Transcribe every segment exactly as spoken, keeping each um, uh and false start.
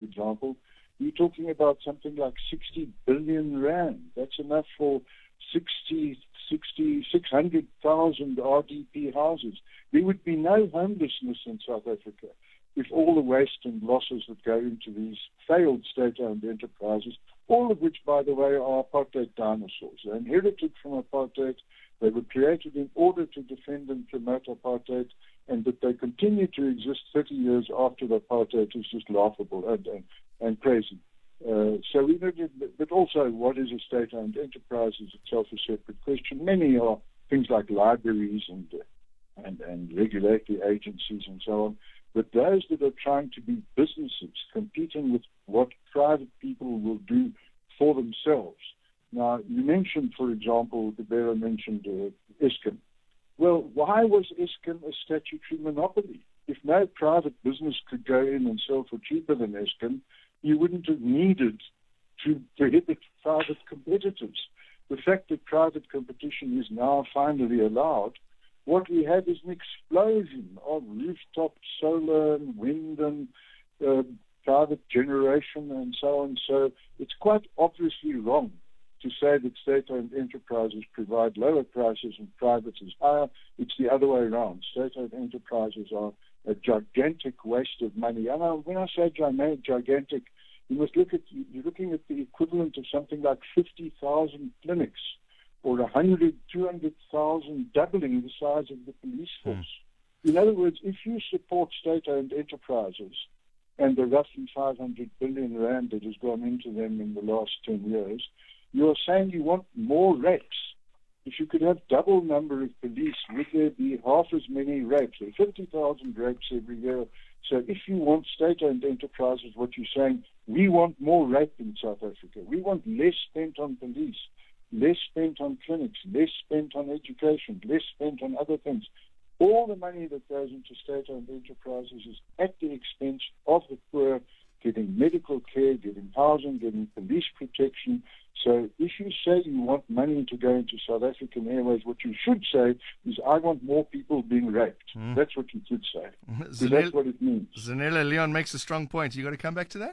example, you're talking about something like sixty billion rand. That's enough for sixty, sixty, six hundred thousand R D P houses. There would be no homelessness in South Africa if all the waste and losses that go into these failed state-owned enterprises, all of which, by the way, are apartheid dinosaurs. They're inherited from apartheid. They were created in order to defend and promote apartheid, and that they continue to exist thirty years after the apartheid is just laughable and, and, and crazy. Uh, so we know, but also what is a state-owned enterprise is itself a separate question. Many are things like libraries and, uh, and, and regulatory agencies and so on. But those that are trying to be businesses, competing with what private people will do for themselves. Now, you mentioned, for example, Gabera mentioned uh, Eskom. Well, why was Eskom a statutory monopoly? If no private business could go in and sell for cheaper than Eskom, you wouldn't have needed to prohibit private competitors. The fact that private competition is now finally allowed, what we have is an explosion of rooftop solar and wind and uh, private generation and so on. So it's quite obviously wrong to say that state-owned enterprises provide lower prices and private is higher. It's the other way around. State-owned enterprises are a gigantic waste of money. And I, when I say gigantic, you must look at, you're looking at the equivalent of something like fifty thousand clinics or one hundred, two hundred thousand, doubling the size of the police force. Mm. In other words, if you support state-owned enterprises and the roughly five hundred billion rand that has gone into them in the last ten years, you're saying you want more rapes. If you could have double number of police, would there be half as many rapes? There are fifty thousand rapes every year. So if you want state-owned enterprises, what you're saying, we want more rape in South Africa. We want less spent on police, less spent on clinics, less spent on education, less spent on other things. All the money that goes into state-owned enterprises is at the expense of the poor, getting medical care, getting housing, getting police protection. So if you say you want money to go into South African Airways, what you should say is, I want more people being raped. Mm. That's what you should say. Zanel- that's what it means. Zanele, Leon makes a strong point. You got to come back to that?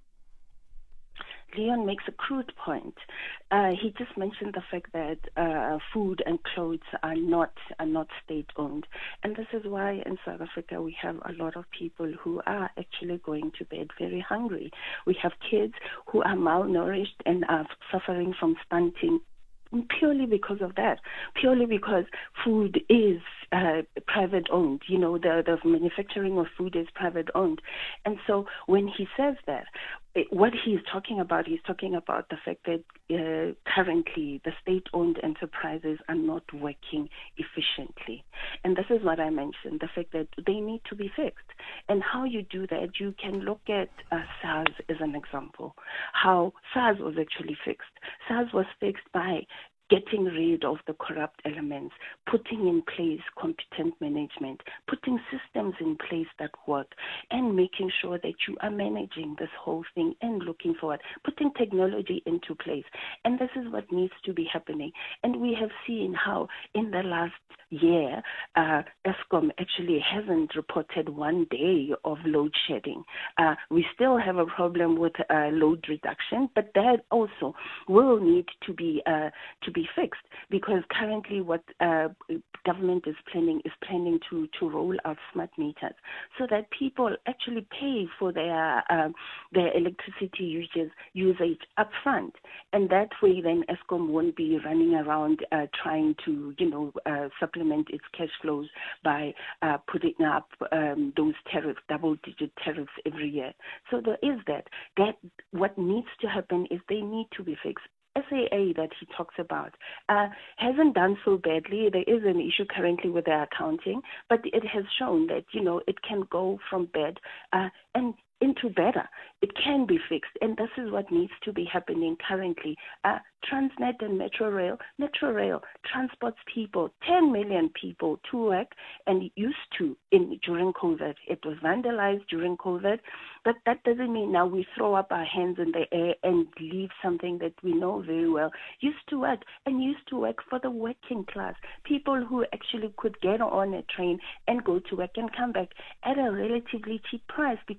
Leon makes a crude point. Uh, he just mentioned the fact that uh, food and clothes are not are not state-owned. And this is why in South Africa we have a lot of people who are actually going to bed very hungry. We have kids who are malnourished and are suffering from stunting purely because of that, purely because food is uh, private owned. You know, the, the manufacturing of food is private owned. And so when he says that, it, what he's talking about, he's talking about the fact that uh, currently the state-owned enterprises are not working efficiently. And this is what I mentioned, the fact that they need to be fixed. And how you do that, you can look at uh, SARS as an example, how SARS was actually fixed. SARS was fixed by getting rid of the corrupt elements, putting in place competent management, putting systems in place that work, and making sure that you are managing this whole thing and looking forward, putting technology into place. And this is what needs to be happening. And we have seen how in the last year, uh, Eskom actually hasn't reported one day of load shedding. Uh, we still have a problem with uh, load reduction, but that also will need to be uh, to be fixed, because currently what uh, government is planning is planning to, to roll out smart meters so that people actually pay for their uh, their electricity usage, usage up front, and that way then Eskom won't be running around uh, trying to you know uh, supplement its cash flows by uh, putting up um, those tariffs, double-digit tariffs every year. So there is that. That what needs to happen is they need to be fixed. S A A that he talks about uh, hasn't done so badly. There is an issue currently with their accounting, but it has shown that, you know, it can go from bad uh, and into better. It can be fixed, and this is what needs to be happening currently. Uh, Transnet and Metro Rail, Metro Rail transports people, ten million people to work, and used to in during COVID. It was vandalized during COVID, but that doesn't mean now we throw up our hands in the air and leave something that we know very well used to work, and used to work for the working class, people who actually could get on a train and go to work and come back at a relatively cheap price, because it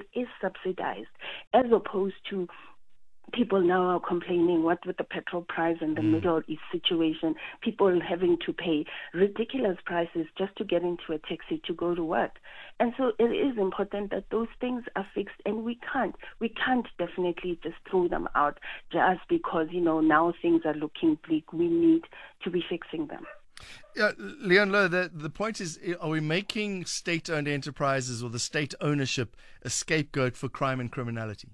is subsidized, as opposed to people now are complaining, what with the petrol price and the mm. Middle East situation, people having to pay ridiculous prices just to get into a taxi to go to work. And so it is important that those things are fixed, and we can't, we can't definitely just throw them out just because, you know, now things are looking bleak. We need to be fixing them. Yeah, Leon Louw, the, the point is, are we making state-owned enterprises or the state ownership a scapegoat for crime and criminality?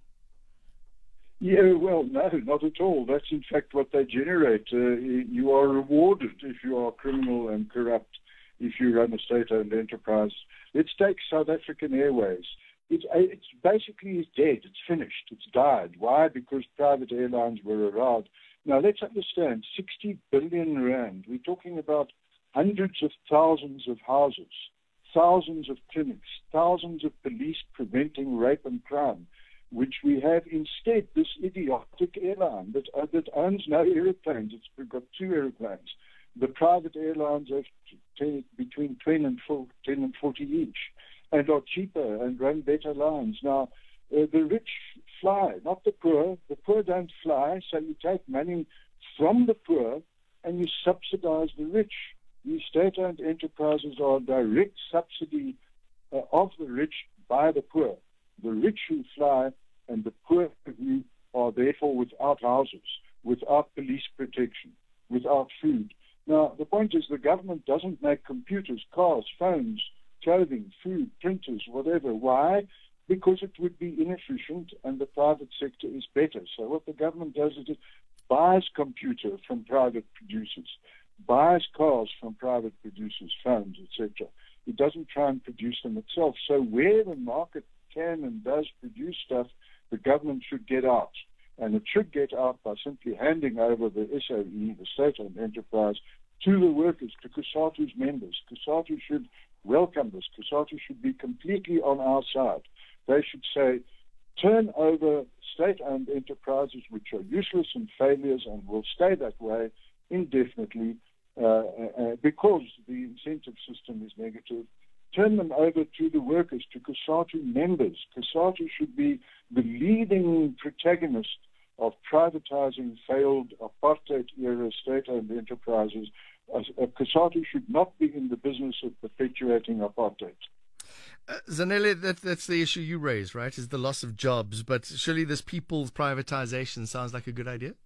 Yeah, well, no, not at all. That's in fact what they generate. Uh, you are rewarded if you are criminal and corrupt, if you run a state-owned enterprise. Let's take South African Airways. It's, it's basically is dead. It's finished. It's died. Why? Because private airlines were around. Now, let's understand, sixty billion rand. We're talking about hundreds of thousands of houses, thousands of clinics, thousands of police preventing rape and crime, which we have instead this idiotic airline that, uh, that owns no aeroplanes. It's got two aeroplanes. The private airlines have t- between ten and forty each and are cheaper and run better lines. Now, uh, the rich fly, not the poor. The poor don't fly, so you take money from the poor and you subsidize the rich. These state-owned enterprises are a direct subsidy uh, of the rich by the poor. The rich who fly and the poor who are therefore without houses, without police protection, without food. Now, the point is the government doesn't make computers, cars, phones, clothing, food, printers, whatever. Why? Because it would be inefficient and the private sector is better. So what the government does is it buys computer from private producers, buys cars from private producers, phones, et cetera. It doesn't try and produce them itself. So where the market can and does produce stuff, the government should get out. And it should get out by simply handing over the S O E, the state-owned enterprise, to the workers, to COSATU's members. COSATU should welcome this. COSATU should be completely on our side. They should say, turn over state-owned enterprises which are useless and failures and will stay that way indefinitely uh, uh, because the incentive system is negative. Turn them over to the workers, to COSATU members. COSATU should be the leading protagonist of privatizing failed apartheid-era state-owned enterprises. Uh, COSATU should not be in the business of perpetuating apartheid. Uh, Zanele, that, that's the issue you raise, right, is the loss of jobs. But surely this people's privatization sounds like a good idea?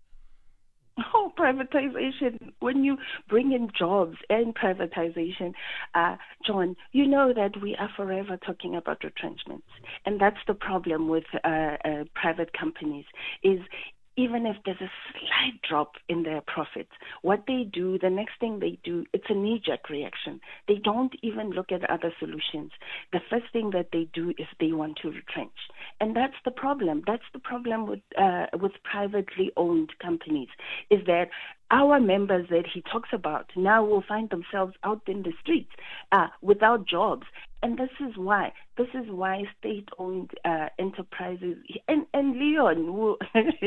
Oh, privatization. When you bring in jobs and privatization, uh, John, you know that we are forever talking about retrenchments. And that's the problem with uh, uh, private companies is even if there's a slight drop in their profits, what they do, the next thing they do, it's a knee-jerk reaction. They don't even look at other solutions. The first thing that they do is they want to retrench. And that's the problem. That's the problem with uh, with privately owned companies, is that our members that he talks about now will find themselves out in the streets uh, without jobs. And this is why. This is why state-owned uh, enterprises, and, and Leon who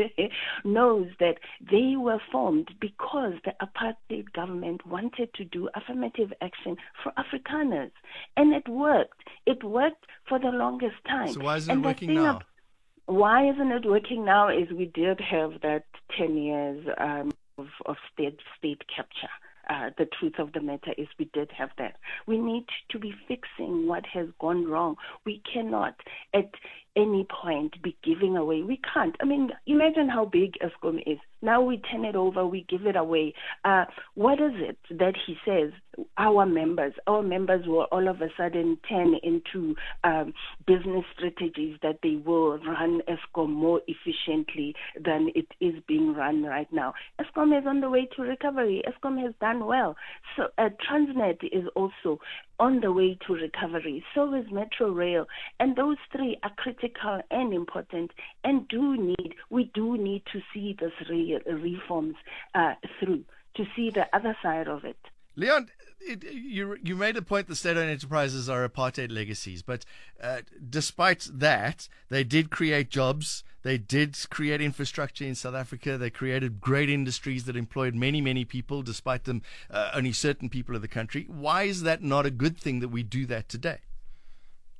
knows that they were formed because the apartheid government wanted to do affirmative action for Afrikaners. And it worked. It worked for the longest time. So why isn't and it working now? Of, why isn't it working now is we did have that ten years um, of, of state, state capture. Uh, the truth of the matter is we did have that. We need to be fixing what has gone wrong. We cannot at any point be giving away. We can't. I mean, imagine how big Eskom is. Now we turn it over, we give it away. Uh, what is it that he says our members, our members will all of a sudden turn into um, business strategies that they will run Eskom more efficiently than it is being run right now? Eskom is on the way to recovery. Eskom has done well. So uh, Transnet is also on the way to recovery. So is Metro Rail. And those three are critical and important and do need, we do need to see this re- reforms uh, through, to see the other side of it. Leon, it, you you made a point that state-owned enterprises are apartheid legacies, but uh, despite that, they did create jobs. They did create infrastructure in South Africa. They created great industries that employed many, many people, despite them uh, only certain people of the country. Why is that not a good thing that we do that today?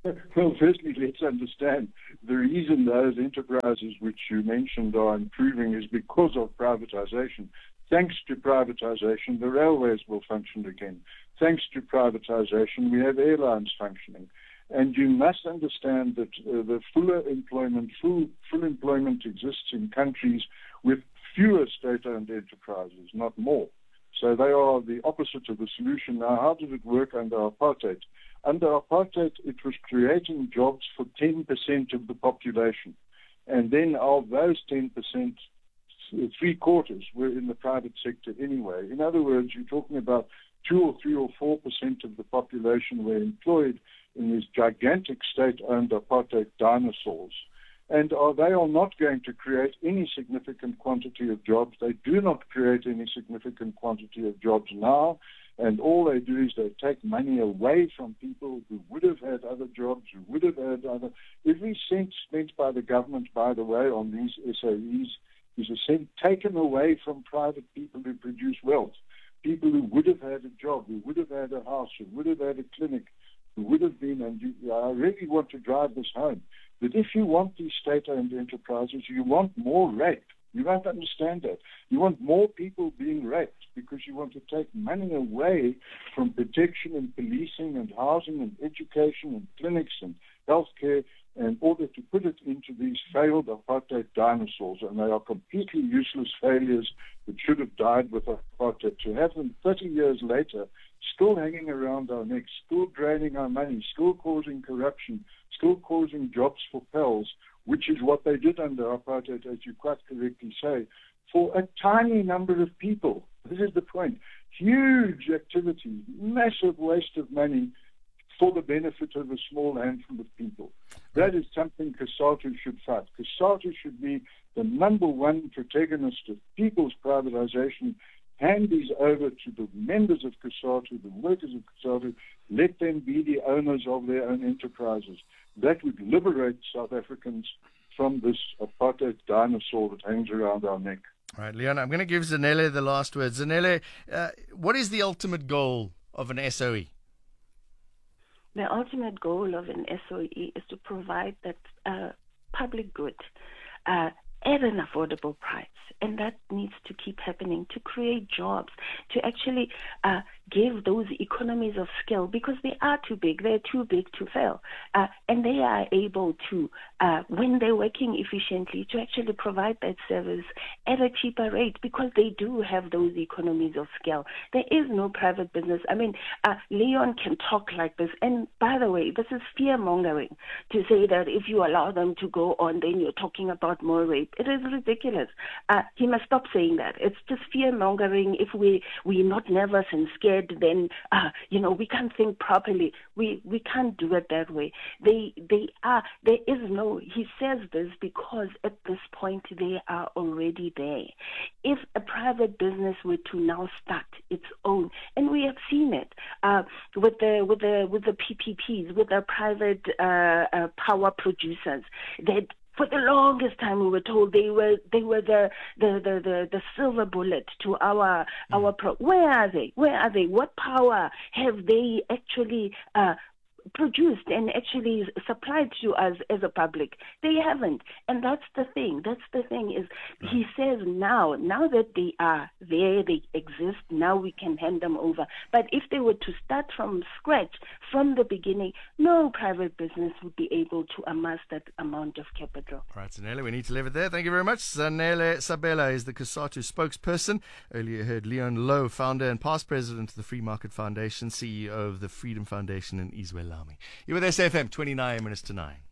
Well, firstly, let's understand the reason those enterprises which you mentioned are improving is because of privatization. Thanks to privatization, the railways will function again. Thanks to privatization, we have airlines functioning. And you must understand that uh, the fuller employment, full, full employment exists in countries with fewer state-owned enterprises, not more. So they are the opposite of the solution. Now, how did it work under apartheid? Under apartheid, it was creating jobs for ten percent of the population. And then of those ten percent, three quarters were in the private sector anyway. In other words, you're talking about two or three or four percent of the population were employed in these gigantic state-owned apartheid dinosaurs. And are, they are not going to create any significant quantity of jobs. They do not create any significant quantity of jobs now. And all they do is they take money away from people who would have had other jobs, who would have had other... Every cent spent by the government, by the way, on these S O Es is a cent taken away from private people who produce wealth. People who would have had a job, who would have had a house, who would have had a clinic, who would have been... And you, I really want to drive this home, that if you want these state-owned enterprises, you want more rape. You don't understand that. You want more people being raped because you want to take money away from protection and policing and housing and education and clinics and healthcare in order to put it into these failed apartheid dinosaurs. And they are completely useless failures that should have died with apartheid. To have them thirty years later still hanging around our necks, still draining our money, still causing corruption, still causing jobs for pals, which is what they did under apartheid, as you quite correctly say, for a tiny number of people. This is the point. Huge activity, massive waste of money for the benefit of a small handful of people. That is something COSATU should fight. COSATU should be the number one protagonist of people's privatization. Hand these over to the members of COSATU, the workers of COSATU. Let them be the owners of their own enterprises. That would liberate South Africans from this apartheid dinosaur that hangs around our neck. All right, Leon, I'm going to give Zanele the last word. Zanele, uh, what is the ultimate goal of an S O E? The ultimate goal of an S O E is to provide that uh, public good uh, at an affordable price. And that needs to keep happening, to create jobs, to actually uh, give those economies of scale, because they are too big, they're too big to fail. Uh, and they are able to, uh, when they're working efficiently, to actually provide that service at a cheaper rate, because they do have those economies of scale. There is no private business. I mean, uh, Leon can talk like this. And by the way, this is fear-mongering to say that if you allow them to go on, then you're talking about more rape. It is ridiculous. Uh, he must stop saying that. It's just fear-mongering. If we, we're not nervous and scared, then, uh, you know, we can't think properly. We we can't do it that way. They they are, there is no, he says this because at this point they are already there. If a private business were to now start its own, and we have seen it uh, with the with the with the P P Ps, with the private uh, uh, power producers, that for the longest time we were told they were they were the the, the, the, the silver bullet to our our pro. Where are they? Where are they? What power have they actually uh, produced and actually supplied to us as a public? They haven't. And that's the thing. That's the thing is he says now, now that they are there, they exist, now we can hand them over. But if they were to start from scratch, from the beginning, no private business would be able to amass that amount of capital. All right, Zanele, we need to leave it there. Thank you very much. Zanele Sabela is the COSATU spokesperson. Earlier you heard Leon Lowe, founder and past president of the Free Market Foundation, C E O of the Freedom Foundation in Israel. You're with S A F M, twenty-nine minutes to nine.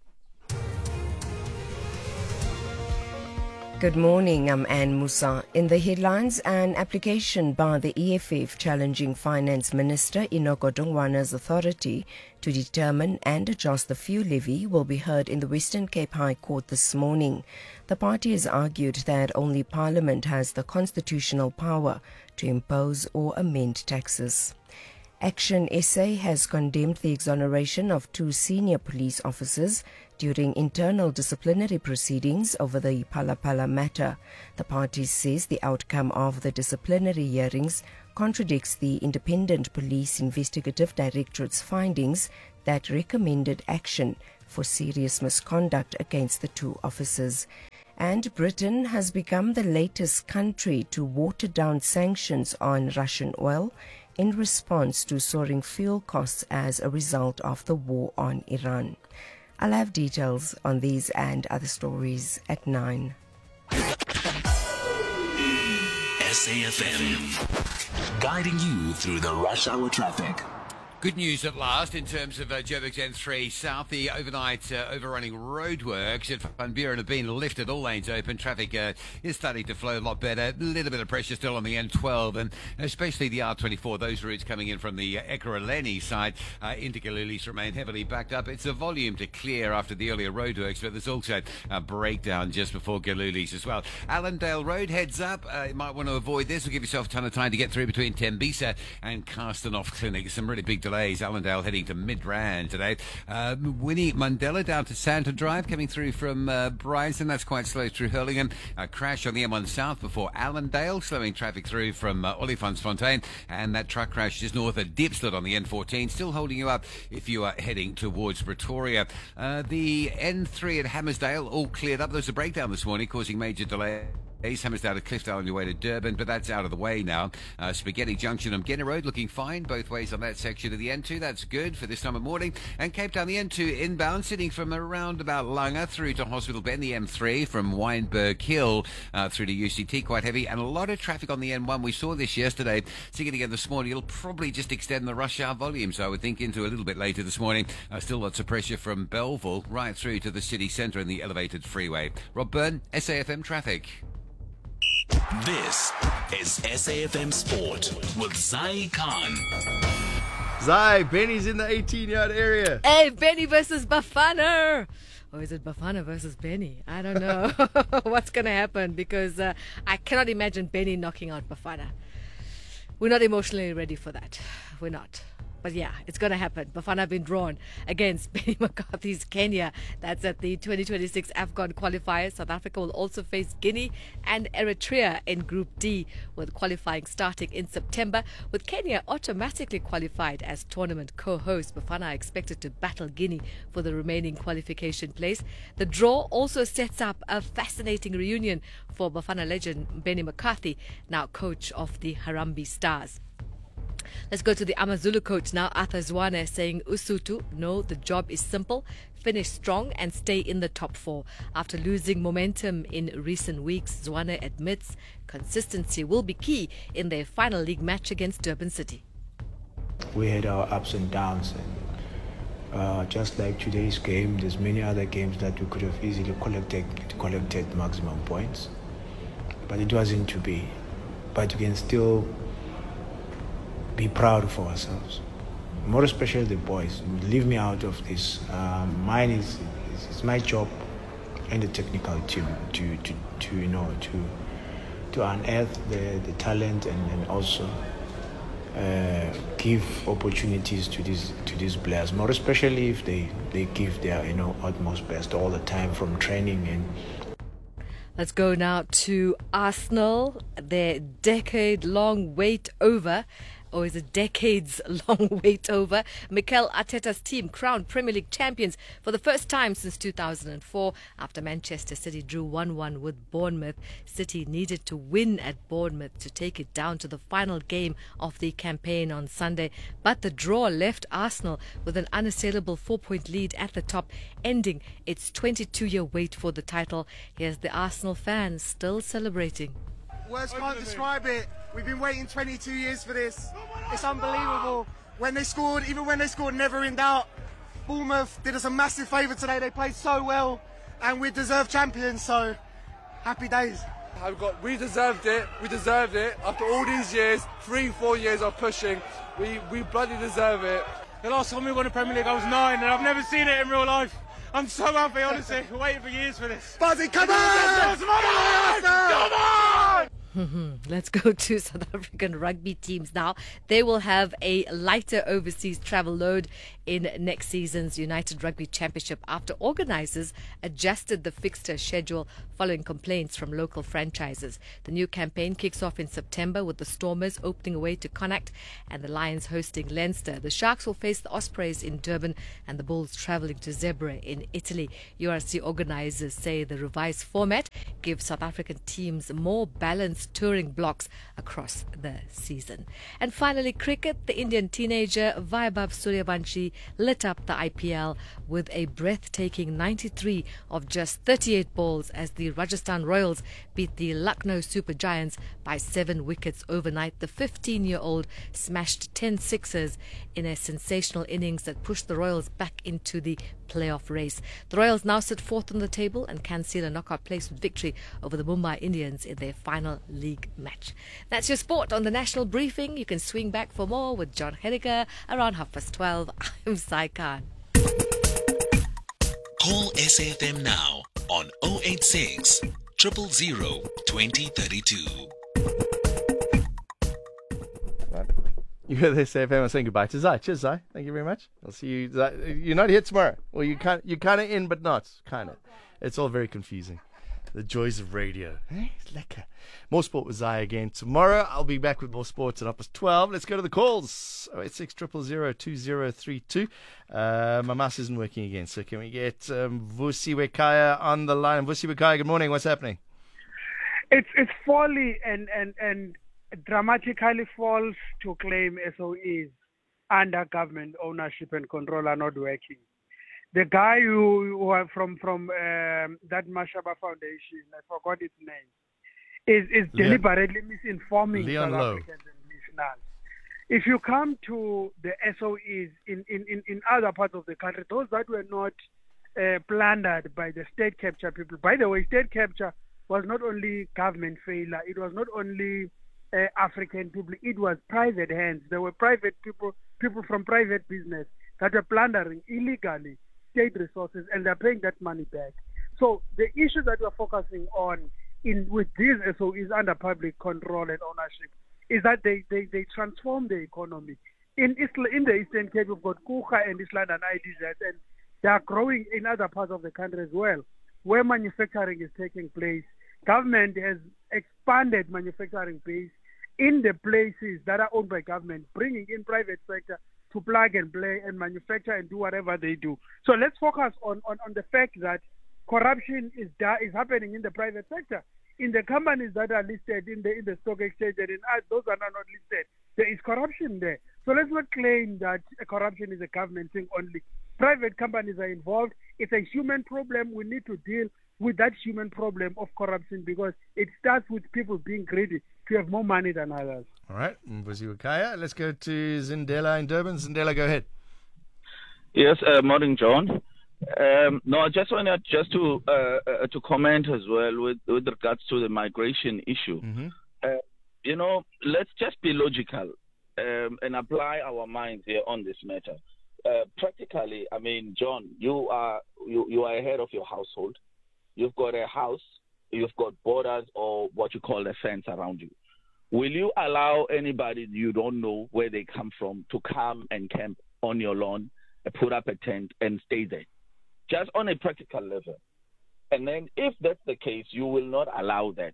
Good morning, I'm Anne Musa. In the headlines, an application by the E F F challenging Finance Minister Enoch Godongwana's authority to determine and adjust the fuel levy will be heard in the Western Cape High Court this morning. The party has argued that only Parliament has the constitutional power to impose or amend taxes. Action S A has condemned the exoneration of two senior police officers during internal disciplinary proceedings over the Phalaphala matter. The party says the outcome of the disciplinary hearings contradicts the Independent Police Investigative Directorate's findings that recommended action for serious misconduct against the two officers. And Britain has become the latest country to water down sanctions on Russian oil in response to soaring fuel costs as a result of the war on Iran. I'll have details on these and other stories at nine. S A F M, guiding you through the rush hour traffic. Good news at last in terms of uh, Joburg's N three South. The overnight uh, overrunning roadworks at Van Buren have been lifted. All lanes open. Traffic uh, is starting to flow a lot better. A little bit of pressure still on the N twelve and especially the R twenty-four. Those routes coming in from the uh, Ekurhuleni side uh, into Galulis remain heavily backed up. It's a volume to clear after the earlier roadworks, but there's also a breakdown just before Galulis as well. Allendale Road, heads up. Uh, you might want to avoid this. We'll give yourself a ton of time to get through between Tembisa and Carstenoff Clinic. Some really big delays. Allendale heading to Midrand today. Uh, Winnie Mandela down to Santa Drive, coming through from uh, Bryson. That's quite slow through Hurlingham. A crash on the M one South before Allendale, slowing traffic through from uh, Olifantsfontein. And that truck crash just north of Diepsloot on the N fourteen, still holding you up if you are heading towards Pretoria. Uh, the N three at Hammersdale, all cleared up. There was a breakdown this morning, causing major delay. East Hammersdale to Cliffdale on your way to Durban, but that's out of the way now. Uh, Spaghetti Junction and Mgeni Road looking fine both ways on that section of the N two. That's good for this time of morning. And Cape Town, the N two inbound, sitting from around about Langa through to Hospital Bend. The M three from Wynberg Hill uh, through to U C T, quite heavy. And a lot of traffic on the N one. We saw this yesterday. Seeing it again this morning, it'll probably just extend the rush hour volume, so I would think into a little bit later this morning. Uh, still lots of pressure from Belleville right through to the city centre and the elevated freeway. Rob Byrne, S A F M Traffic. This is S A F M Sport with Zai Khan. Zai, Benny's in the eighteen-yard area. Hey, Benny versus Bafana. Or is it Bafana versus Benny? I don't know what's going to happen because uh, I cannot imagine Benny knocking out Bafana. We're not emotionally ready for that. We're not. But yeah, it's going to happen. Bafana have been drawn against Benny McCarthy's Kenya. That's at the twenty twenty-six AFCON qualifiers. South Africa will also face Guinea and Eritrea in Group D, with qualifying starting in September. With Kenya automatically qualified as tournament co-host, Bafana are expected to battle Guinea for the remaining qualification place. The draw also sets up a fascinating reunion for Bafana legend Benny McCarthy, now coach of the Harambee Stars. Let's go to the Amazulu coach now, Arthur Zwane, saying Usutu, no, the job is simple. Finish strong and stay in the top four. After losing momentum in recent weeks, Zwane admits consistency will be key in their final league match against Durban City. We had our ups and downs, and uh, just like today's game, there's many other games that we could have easily collected, collected maximum points, but it wasn't to be. But we can still be proud of ourselves, more especially the boys. Leave me out of this. Um, mine is, is it's my job and the technical team to to, to you know to to unearth the, the talent and, and also uh, give opportunities to these to these players, more especially if they, they give their you know utmost best all the time from training. And let's go now to Arsenal. Their decade-long wait over. Or is it decades-long wait over? Mikel Arteta's team crowned Premier League champions for the first time since two thousand four after Manchester City drew one one with Bournemouth. City needed to win at Bournemouth to take it down to the final game of the campaign on Sunday. But the draw left Arsenal with an unassailable four-point lead at the top, ending its twenty-two-year wait for the title. Here's the Arsenal fans still celebrating. Words can't describe it. We've been waiting twenty-two years for this. It's unbelievable. When they scored, even when they scored, never in doubt. Bournemouth did us a massive favour today. They played so well, and we deserve champions. So, happy days. I've got. We deserved it. We deserved it. After all these years, three, four years of pushing, we we bloody deserve it. The last time we won the Premier League, I was nine, and I've never seen it in real life. I'm so happy, honestly. We're waiting for years for this. Buzzy, come on! Come on! Come on! Let's go to South African rugby teams now. They will have a lighter overseas travel load in next season's United Rugby Championship after organisers adjusted the fixture schedule following complaints from local franchises. The new campaign kicks off in September with the Stormers opening away to Connacht and the Lions hosting Leinster. The Sharks will face the Ospreys in Durban and the Bulls travelling to Zebre in Italy. U R C organisers say the revised format gives South African teams more balanced touring blocks across the season. And finally, cricket. The Indian teenager Vaibhav Suryavanshi lit up the I P L with a breathtaking ninety-three of just thirty-eight balls as the Rajasthan Royals beat the Lucknow Super Giants by seven wickets overnight. The fifteen-year-old smashed ten sixes in a sensational innings that pushed the Royals back into the playoff race. The Royals now sit fourth on the table and can seal a knockout place with victory over the Mumbai Indians in their final league match. That's your sport on the National Briefing. You can swing back for more with John Hediger around half past twelve. I'm Sai Khan. Call S A F M now on oh eight six, zero zero zero, twenty thirty-two. You hear this, S A F M. I'm saying goodbye to Zai. Cheers, Zai. Thank you very much. I'll see you. Zai. You're not here tomorrow. Well, you kind you're kind of in, but not kind of. It's all very confusing. The joys of radio. Eh? It's lekker. More sport with Zai again tomorrow. I'll be back with more sports at up past twelve. Let's go to the calls. oh eight six, zero zero zero, two zero three two. Uh, my mouse isn't working again, so can we get um, Vusi Wekaya on the line? Vusi Wekaya, good morning. What's happening? It's it's folly and, and, and dramatically false to claim S O Es under government ownership and control are not working. The guy who, who are from from um, that Mashaba Foundation, I forgot his name, is is Leon, deliberately misinforming Leon South Lowe. Africans and listeners. If you come to the S O Es in, in, in, in other parts of the country, those that were not uh, plundered by the state capture people. By the way, state capture was not only government failure, it was not only uh, African people, it was private hands. There were private people, people from private business that were plundering illegally state resources, and they're paying that money back. So the issue that we're focusing on in with these S O Es under public control and ownership is that they, they, they transform the economy. In Isla, in the Eastern Cape, we've got Kucha and Island and I D Z, and they are growing in other parts of the country as well, where manufacturing is taking place. Government has expanded manufacturing base in the places that are owned by government, bringing in private sector to plug and play and manufacture and do whatever they do. So let's focus on, on, on the fact that corruption is da- is happening in the private sector. In the companies that are listed in the in the stock exchange and in uh, those that are not listed, there is corruption there. So let's not claim that uh, corruption is a government thing only. Private companies are involved. It's a human problem. We need to deal with that human problem of corruption because it starts with people being greedy to have more money than others. All right, Mvusi Wekaya. Let's go to Zindela in Durban. Zindela, go ahead. Yes, uh, morning, John. Um, no, I just wanted just to uh, uh, to comment as well with, with regards to the migration issue. Mm-hmm. Uh, you know, let's just be logical um, and apply our minds here on this matter. Uh, practically, I mean, John, you are you, you are head of your household. You've got a house, you've got borders or what you call a fence around you. Will you allow anybody you don't know where they come from to come and camp on your lawn, put up a tent and stay there? Just on a practical level. And then if that's the case, you will not allow that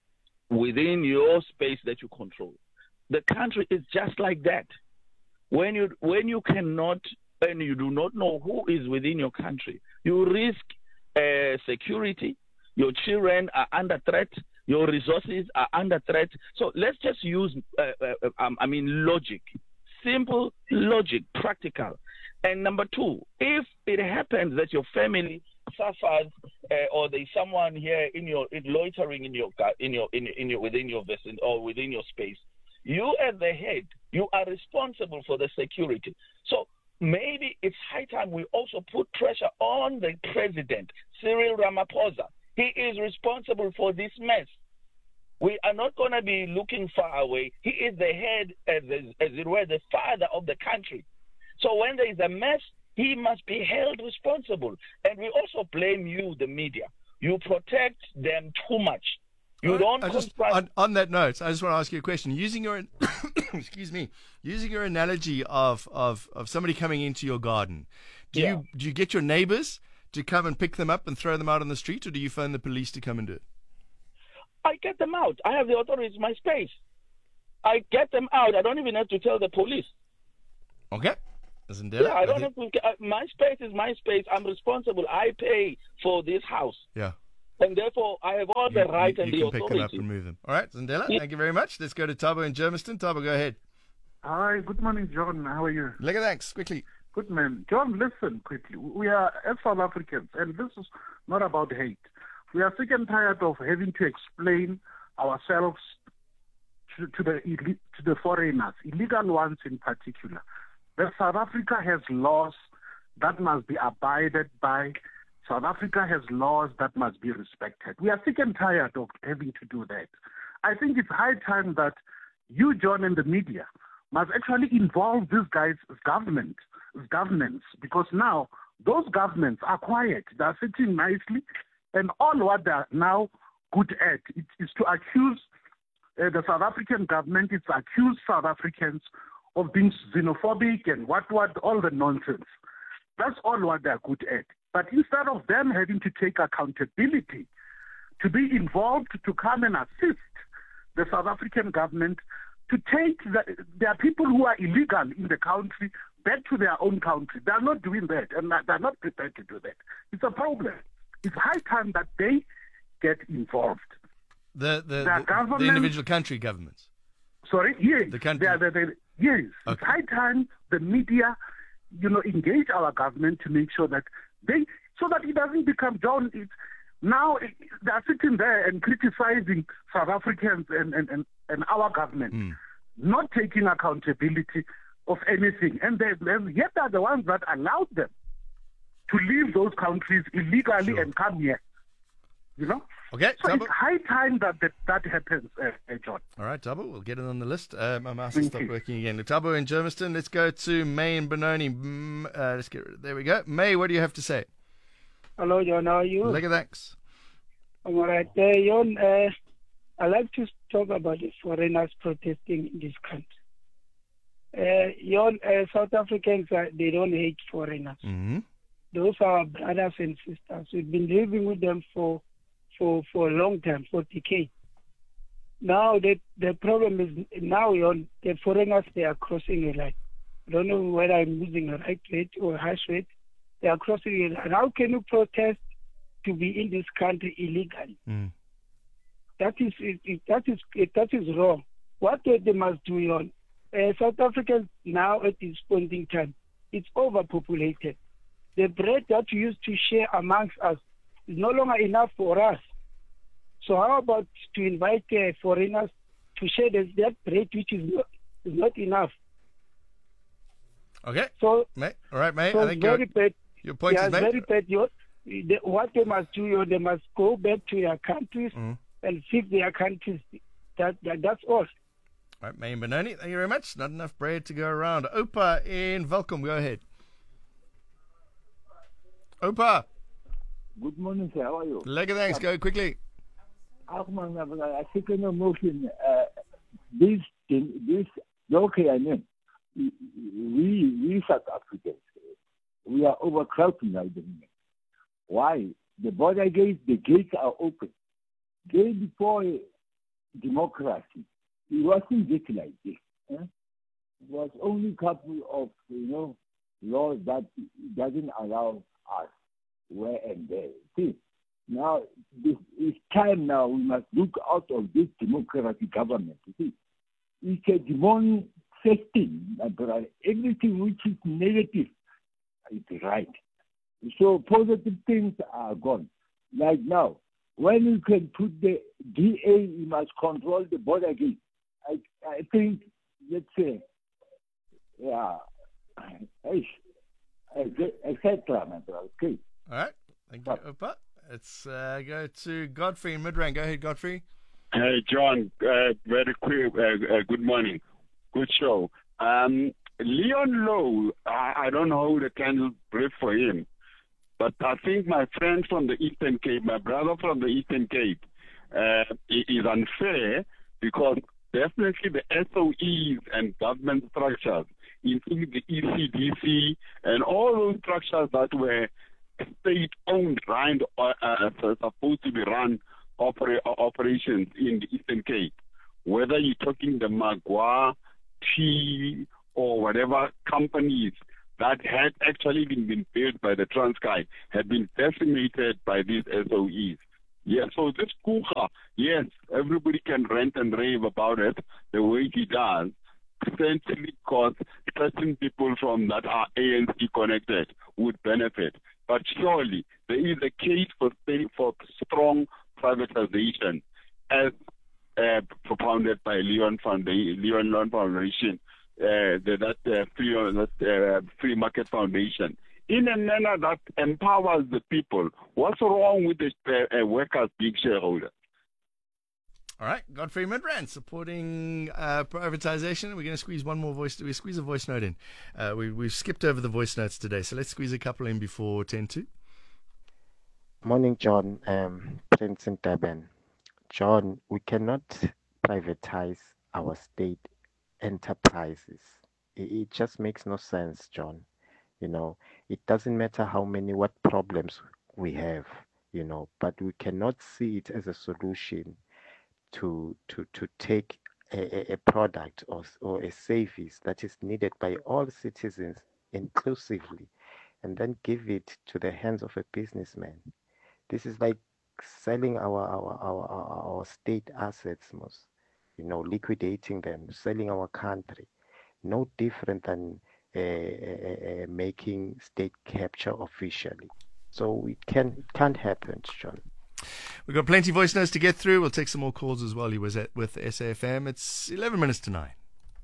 within your space that you control. The country is just like that. When you when you cannot and you do not know who is within your country, you risk uh, security. Your children are under threat. Your resources are under threat. So let's just use, uh, uh, um, I mean, logic. Simple logic, practical. And number two, if it happens that your family suffers uh, or there's someone here in your in loitering in your in your in, in your within your vicinity or within your space, you as the head, you are responsible for the security. So maybe it's high time we also put pressure on the president, Cyril Ramaphosa. He is responsible for this mess. We are not going to be looking far away. He is the head, as, as it were, the father of the country. So when there is a mess, he must be held responsible. And we also blame you, the media. You protect them too much. You don't I just, confront. on, on that note, I just want to ask you a question. Using your, excuse me, using your analogy of, of, of somebody coming into your garden, do Yeah. you do you get your neighbors to come and pick them up and throw them out on the street, or do you phone the police to come and do it? I get them out. I have the authority. It's my space. I get them out. I don't even have to tell the police. Okay. Zindela, Yeah, I don't think- have to. Uh, my space is my space. I'm responsible. I pay for this house. Yeah. And therefore, I have all You, the right you, and you the can pick authority. them up and move them. All right, Zindela, Yeah. thank you very much. Let's go to Tabo in Germiston. Tabo, go ahead. Hi, good morning, John. How are you? Lega, thanks. Quickly. Good man. John, listen quickly. We are, as South Africans, and this is not about hate. We are sick and tired of having to explain ourselves to, to the elite, to the foreigners, illegal ones in particular. That South Africa has laws that must be abided by. South Africa has laws that must be respected. We are sick and tired of having to do that. I think it's high time that you, John, and the media must actually involve these guys' government, governments, because now those governments are quiet. They are sitting nicely, and all what they are now good at it is to accuse uh, the South African government, it's accuse South Africans of being xenophobic and what, what, all the nonsense. That's all what they're good at. But instead of them having to take accountability, to be involved, to come and assist the South African government, to take the, there are people who are illegal in the country back to their own country. They're not doing that, and they're not prepared to do that. It's a problem. It's high time that they get involved. The the, The the, government- the individual country governments. Sorry? Yes. The country. They are the, the, yes. It's Okay. high time the media, you know, engage our government to make sure that they, so that it doesn't become, John, it's, now it, they're sitting there and criticizing South Africans and, and, and, and our government, Mm. not taking accountability of anything. And they, they yet are the ones that allowed them to leave those countries illegally Sure. and come here. You know? Okay, So Tabo. it's high time that that, that happens, uh, uh, John. All right, Tabo, we'll get it on the list. Uh, my mouse has Thank stopped you. working again. Tabo in Germiston. Let's go to May in Benoni. Mm, uh, let's get rid of, there we go. May, what do you have to say? Hello, John. How are you? Lega, thanks. I'm all right. Uh, John, uh, I'd like to talk about the foreigners protesting in this country. Uh, John, uh, South Africans, uh, they don't hate foreigners. Mm-hmm. Those are our brothers and sisters. We've been living with them for for, for a long time, for decades. Now, the, the problem is now, John, the foreigners, they are crossing a line. I don't know whether I'm using a right rate or a harsh rate. They are crossing a line. How can you protest to be in this country illegally? Mm. That is it, it, that is it, that is wrong. What they they must do, on uh, South Africa now at this point in time, it's overpopulated. The bread that we used to share amongst us is no longer enough for us. So how about to invite uh, foreigners to share this, that bread which is not, is not enough? Okay. So, May, all right, May. so I it's think very your, bad. your point yeah, is it's made. very bad. You, the, what they must do, you, they must go back to their countries Mm. and fix their countries. That, that that's all. All right, May in Benoni. Thank you very much. Not enough bread to go around. Opa in Welkom. Go ahead. Opa. Good morning, sir. How are you? Lega, thanks. Go quickly. Achman, I think in motion, this, this, okay, I mean, we, we South Africans, we are overcrowding at the moment. Why? The border gates, the gates are open. Day before democracy, it wasn't just like this. Eh? It was only a couple of, you know, laws that doesn't allow us where and there. See, now this is time now we must look out of this democratic government. You see, it's a demon system, my brother. Everything which is negative is right. So positive things are gone. Like now, when you can put the D A, you must control the border gate. I, I think, let's say, yeah, et cetera, my brother. Okay. All right. Thank you, Opa. Let's uh, go to Godfrey in Midrand. Go ahead, Godfrey. Hey, John. Uh, very quick. Uh, uh, good morning. Good show. Um, Leon Lowe, I, I don't know who the candle brief for him, but I think my friend from the Eastern Cape, my brother from the Eastern Cape, uh, is unfair, because definitely the S O Es and government structures, including the E C D C and all those structures that were state-owned, run, uh, uh, supposed to be run opera- operations in the Eastern Cape, whether you're talking the Magua, T, or whatever companies that had actually been, been built by the Transkei, had been decimated by these S O Es. Yeah, so this Kucha, yes, everybody can rant and rave about it the way he does, essentially because certain people from that are A N C connected would benefit. But surely there is a case for for strong privatization, as uh, propounded by Leon Foundation, Leon Loan Foundation, uh, the, that uh, free, that, uh, free market foundation, in a manner that empowers the people. What's wrong with the uh, uh, workers being shareholders? All right, Godfrey Midrand supporting uh, privatization. We're going to squeeze one more voice. We squeeze a voice note in. Uh, we, we've skipped over the voice notes today, so let's squeeze a couple in before ten to. Morning, John. Um, Prince in Durban. John, we cannot privatize our state enterprises. It, it just makes no sense, John. You know, it doesn't matter how many, what problems we have, you know, but we cannot see it as a solution to to to take a, a product or, or a service that is needed by all citizens inclusively and then give it to the hands of a businessman. This is like selling our our our, our, our state assets, most, you know, liquidating them, selling our country. No different than uh, uh, uh, making state capture officially. So it can it can't happen, John. We've got plenty of voice notes to get through. We'll take some more calls as well. He was at with S A F M. It's eleven minutes to nine.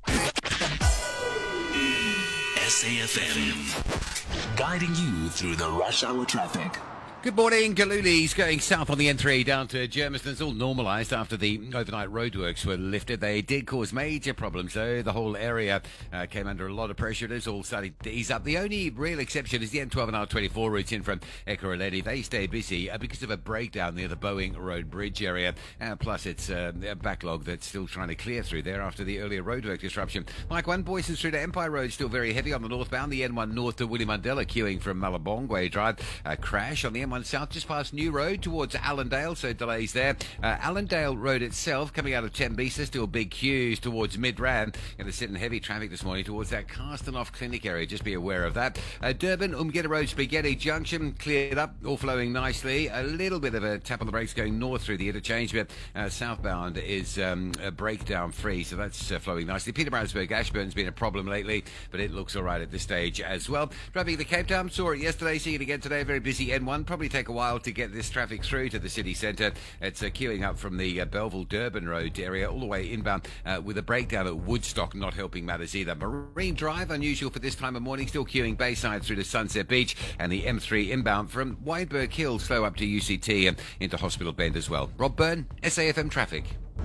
S A F M, guiding you through the rush hour traffic. Good morning. Galuli's going south on the N three down to Germiston. It's all normalised after the overnight roadworks were lifted. They did cause major problems, though. The whole area uh, came under a lot of pressure. It is all starting to ease up. The only real exception is the N twelve and R twenty-four routes in from Ekurhuleni. They stay busy uh, because of a breakdown near the Boeing Road Bridge area. Uh, plus, it's uh, a backlog that's still trying to clear through there after the earlier roadwork disruption. Mike one, Boyson Street to Empire Road still very heavy on the northbound. The N one north to Willie Mandela queuing from Malabongwe Drive. A crash on the N one south just past New Road towards Allendale, so delays there. Uh, Allendale Road itself coming out of Tembisa, still big queues towards Midrand. Going to sit in heavy traffic this morning towards that Carstenoff Clinic area. Just be aware of that. Uh, Durban, Umgeta Road, Spaghetti Junction cleared up, all flowing nicely. A little bit of a tap on the brakes going north through the interchange, but uh, southbound is um, a breakdown free, so that's uh, flowing nicely. Petermaritzburg, Ashburn's been a problem lately, but it looks all right at this stage as well. Traffic to Cape Town, saw it yesterday, seeing it again today. Very busy N one. Probably take a while to get this traffic through to the city centre. It's uh, queuing up from the uh, Belleville-Durban Road area all the way inbound uh, with a breakdown at Woodstock, not helping matters either. Marine Drive, unusual for this time of morning, still queuing Bayside through to Sunset Beach, and the M three inbound from Wynberg Hill slow up to U C T and into Hospital Bend as well. Rob Byrne, S A F M Traffic.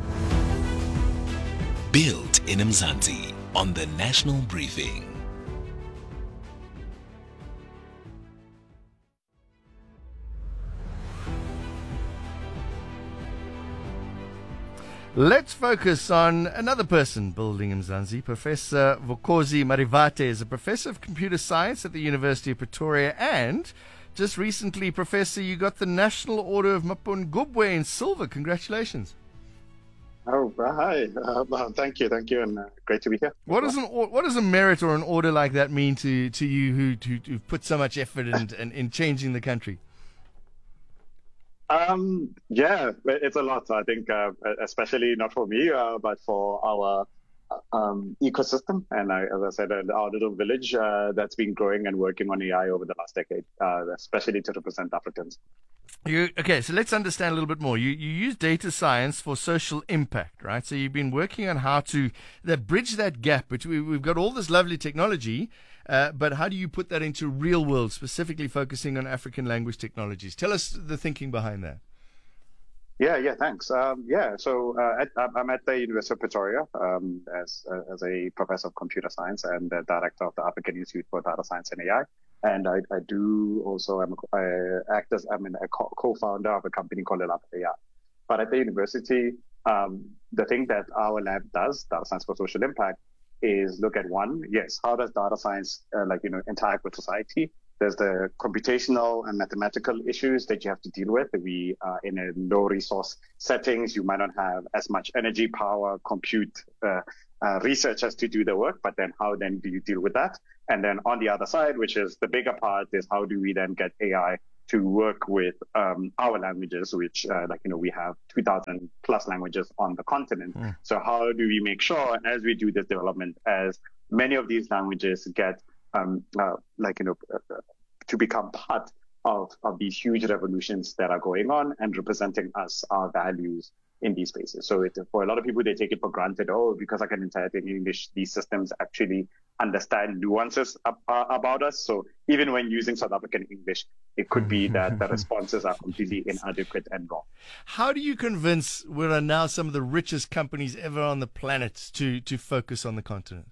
Built in Mzansi on the National Briefing. Let's focus on another person building Mzansi. Professor Vukosi Marivate is a professor of computer science at the University of Pretoria, and just recently, Professor, you got the National Order of Mapungubwe in silver. Congratulations. Oh, hi. Uh, thank you, thank you, and uh, great to be here. What does an what does a merit or an order like that mean to, to you who who who've put so much effort in, in, in changing the country? Um, yeah, it's a lot, I think, uh, especially not for me, uh, but for our um, ecosystem. And I, as I said, our little village uh, that's been growing and working on A I over the last decade, uh, especially to represent Africans. You, okay, so let's understand a little bit more. You you use data science for social impact, right? So you've been working on how to that bridge that gap between, we've got all this lovely technology, uh, but how do you put that into real world, specifically focusing on African language technologies? Tell us the thinking behind that. Yeah, yeah, thanks. Um, yeah, so uh, at, I'm at the University of Pretoria um, as uh, as a professor of computer science and the director of the African Institute for Data Science and A I. And I, I do also, I'm, I act as, I'm a co-founder of a company called Elapha A I. But at the university, um, the thing that our lab does, Data Science for Social Impact, is look at one, yes, how does data science, uh, like, you know, interact with society? There's the computational and mathematical issues that you have to deal with. We are in a low resource settings. You might not have as much energy, power, compute, uh, uh, researchers to do the work, but then how then do you deal with that? And then on the other side, which is the bigger part, is how do we then get A I to work with um, our languages, which, uh, like, you know, we have two thousand plus languages on the continent. Mm. So how do we make sure as we do this development, as many of these languages get, um, uh, like, you know, uh, to become part of, of these huge revolutions that are going on and representing us, our values in these spaces. So it, for a lot of people, they take it for granted, oh, because I can interact in English, these systems actually understand nuances ab- uh, about us. So even when using South African English, it could be that the responses are completely inadequate and wrong. How do you convince what are now some of the richest companies ever on the planet to, to focus on the continent?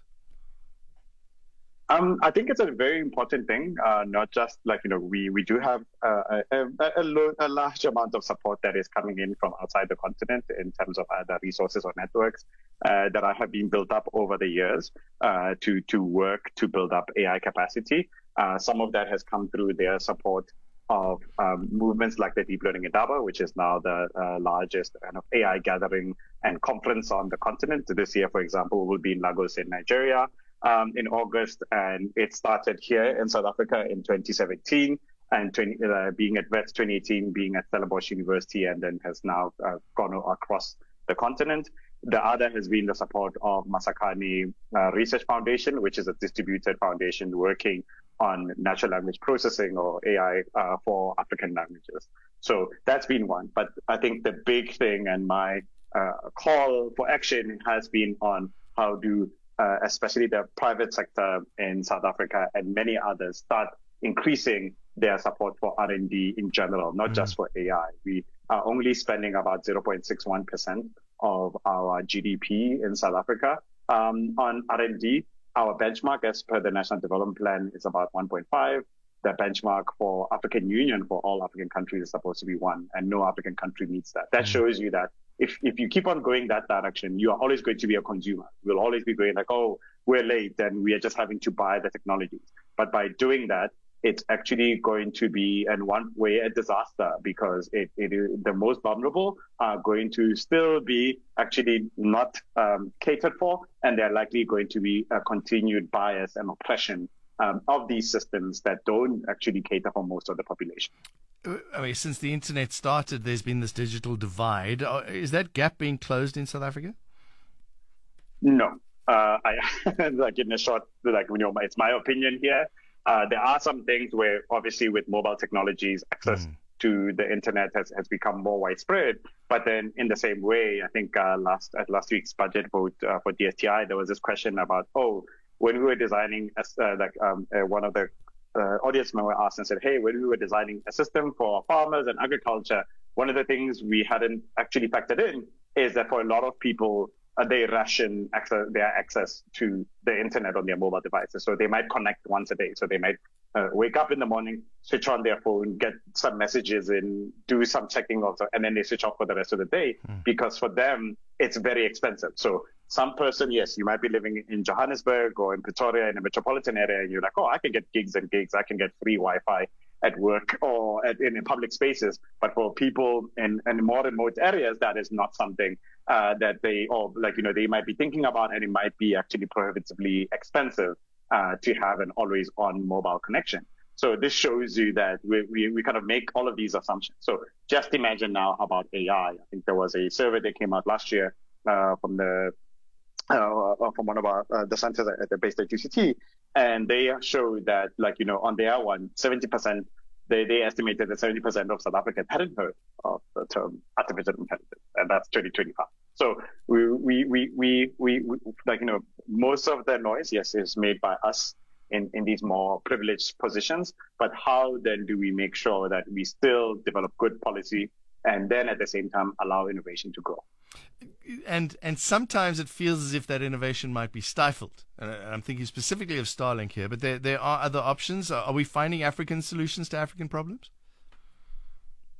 Um, I think it's a very important thing, uh, not just like, you know, we, we do have uh, a, a, a, lo- a large amount of support that is coming in from outside the continent in terms of other resources or networks uh, that have been built up over the years uh, to, to work to build up A I capacity. Uh, some of that has come through their support of um, movements like the Deep Learning Indaba, which is now the uh, largest kind of A I gathering and conference on the continent. This year, for example, will be in Lagos in Nigeria. Um, in August, and it started here in South Africa in twenty seventeen, and twenty, uh, being at Wits twenty eighteen, being at Stellenbosch University, and then has now uh, gone across the continent. The other has been the support of Masakane uh, Research Foundation, which is a distributed foundation working on natural language processing or A I uh, for African languages. So that's been one. But I think the big thing and my uh, call for action has been on how do Uh, especially the private sector in South Africa and many others, start increasing their support for R and D in general, not mm. just for A I. We are only spending about zero point six one percent of our G D P in South Africa um, on R and D. Our benchmark, as per the National Development Plan, is about one point five. The benchmark for African Union for all African countries is supposed to be one, and no African country meets that. That mm. shows you that If if you keep on going that direction, you are always going to be a consumer. We'll always be going like, oh, we're late and we are just having to buy the technologies. But by doing that, it's actually going to be, in one way, a disaster, because it, it is, the most vulnerable are going to still be actually not um, catered for, and they're likely going to be a continued bias and oppression um, of these systems that don't actually cater for most of the population. I mean, since the internet started, there's been this digital divide. Is that gap being closed in South Africa? No. Uh, I like in a short, like, you know, it's my opinion here. Uh, there are some things where, obviously, with mobile technologies, access mm. to the internet has, has become more widespread. But then, in the same way, I think uh, last at last week's budget vote uh, for D S T I, there was this question about, oh, when we were designing, uh, like um, uh, one of the Uh, audience member asked and said, hey, when we were designing a system for farmers and agriculture, one of the things we hadn't actually factored in is that for a lot of people, uh, they ration access, their access to the internet on their mobile devices. So they might connect once a day. So they might uh, wake up in the morning, switch on their phone, get some messages in, do some checking also, and then they switch off for the rest of the day mm. because for them, it's very expensive. So some person, yes, you might be living in Johannesburg or in Pretoria in a metropolitan area, and you're like, oh, I can get gigs and gigs. I can get free Wi-Fi at work or at, in, in public spaces. But for people in, in more remote areas, that is not something uh, that they, or like, you know, they might be thinking about, and it might be actually prohibitively expensive uh, to have an always on mobile connection. So this shows you that we, we, we kind of make all of these assumptions. So just imagine now about A I. I think there was a survey that came out last year uh, from the Uh, from one of our uh, the centers at the based at U C T, and they showed that, like, you know, on their one, seventy percent, they, they estimated that seventy percent of South Africans hadn't heard of the term artificial intelligence, and that's twenty twenty-five. So we, we, we, we, we, we, like, you know, most of the noise, yes, is made by us in, in these more privileged positions, but how then do we make sure that we still develop good policy and then at the same time allow innovation to grow? And and sometimes it feels as if that innovation might be stifled. And I'm thinking specifically of Starlink here, but there there are other options. Are we finding African solutions to African problems?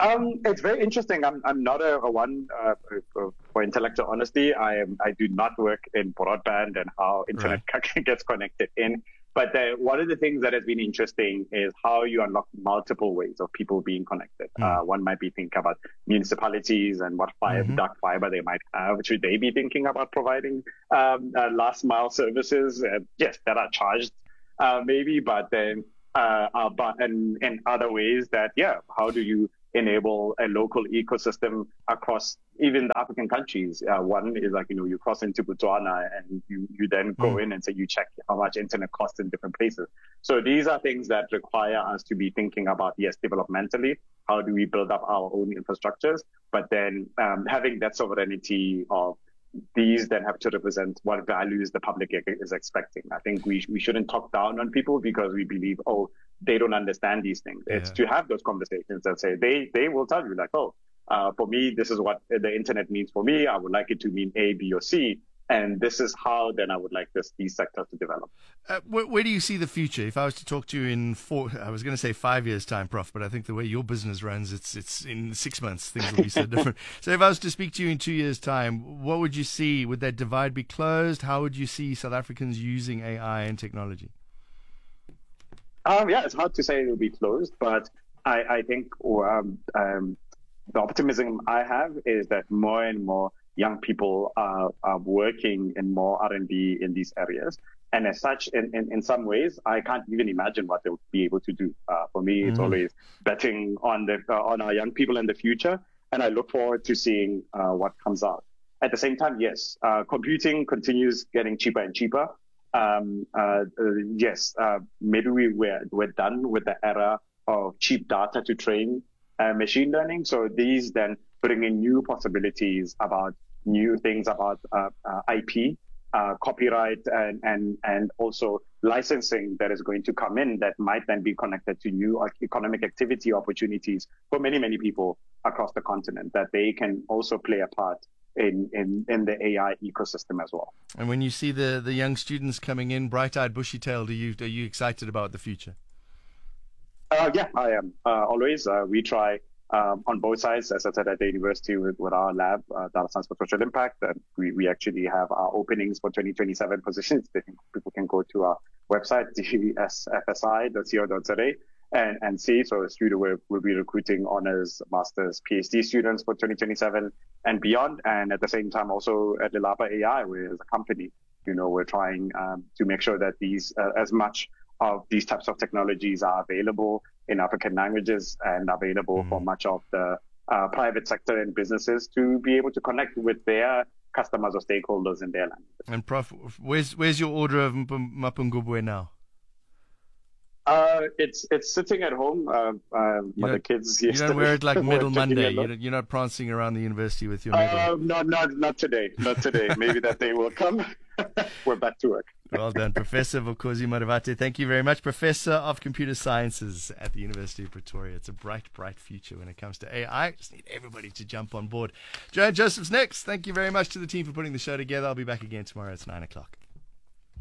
Um, it's very interesting. I'm I'm not a, a one uh, for intellectual honesty. I am I do not work in broadband and how internet right. gets connected in. But the, one of the things that has been interesting is how you unlock multiple ways of people being connected. Mm. Uh, one might be thinking about municipalities and what fiber, mm-hmm. dark fiber they might have. Should they be thinking about providing um, uh, last mile services? Uh, yes, that are charged uh, maybe, but then uh, uh, but in, in other ways that, yeah, how do you enable a local ecosystem across even the African countries? Uh, one is like, you know, you cross into Botswana and you, you then go mm. in and say you check how much internet costs in different places. So these are things that require us to be thinking about, yes, developmentally, how do we build up our own infrastructures, but then um, having that sovereignty of these then have to represent what values the public is expecting. I think we we shouldn't talk down on people because we believe, oh, they don't understand these things. Yeah. It's to have those conversations that say, they they will tell you like, oh, uh, for me, this is what the internet means for me. I would like it to mean A, B, or C. And this is how then I would like this these sectors to develop. Uh, where, where do you see the future? If I was to talk to you in four, I was going to say five years' time, Prof, but I think the way your business runs, it's it's in six months, things will be so different. So if I was to speak to you in two years' time, what would you see? Would that divide be closed? How would you see South Africans using A I and technology? Um, yeah, it's hard to say it will be closed, but I, I think um, um, the optimism I have is that more and more young people are, are working in more R and D in these areas. And as such, in, in, in some ways, I can't even imagine what they'll be able to do. Uh, for me, it's mm. always betting on the uh, on our young people in the future. And I look forward to seeing uh, what comes out. At the same time, yes, uh, computing continues getting cheaper and cheaper. Um, uh, uh, yes, uh, maybe we, we're, we're done with the era of cheap data to train uh, machine learning. So these then bring in new possibilities about new things about uh, uh, I P, uh, copyright, and, and and also licensing that is going to come in that might then be connected to new economic activity opportunities for many, many people across the continent, that they can also play a part in, in, in the A I ecosystem as well. And when you see the, the young students coming in, bright-eyed, bushy-tailed, are you, are you excited about the future? Uh, yeah, I am. Uh, always. Uh, we try Um, on both sides, as I said, at the university with, with our lab, uh, Data Science for Social Impact, and we, we actually have our openings for twenty twenty-seven positions. People can go to our website, d s f s i dot co dot z a, and, and see. So the studio will, will be recruiting honors, masters, PhD students for twenty twenty-seven and beyond. And at the same time, also at Lelapa A I, we're as a company, you know, we're trying um, to make sure that these, uh, as much of these types of technologies are available in African languages and available mm. for much of the uh, private sector and businesses to be able to connect with their customers or stakeholders in their language. And Prof, where's where's your order of Mapungubwe now? Uh, it's it's sitting at home. Uh, uh, the kids you don't wear it like Medal Monday. You're, you're not prancing around the university with your medal. Uh, no, not not today. Not today. Maybe that day will come. We're back to work. Well done, Professor Vukosi Marivate. Thank you very much, Professor of Computer Sciences at the University of Pretoria. It's a bright, bright future when it comes to A I. Just need everybody to jump on board. Joanne Joseph's next. Thank you very much to the team for putting the show together. I'll be back again tomorrow. It's nine o'clock.